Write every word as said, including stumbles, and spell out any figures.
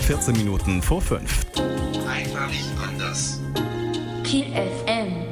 vierzehn Minuten vor fünf. Einfach anders. Kiel F M